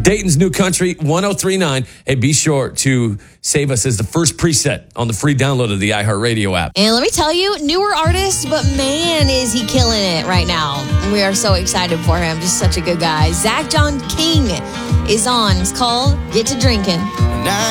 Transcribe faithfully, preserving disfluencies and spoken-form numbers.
Dayton's New Country, one oh three point nine. Hey, be sure to save us as the first preset on the free download of the iHeartRadio app. And let me tell you, newer artist, but man, is he killing it right now. We are so excited for him. Just such a good guy. Zach John King is on. It's called Get to Drinking.